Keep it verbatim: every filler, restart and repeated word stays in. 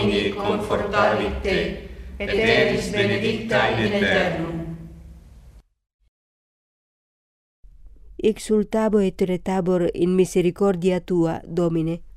e confortavi te, et eris benedicta in aeternum. Exultabo et retabor in misericordia tua, Domine,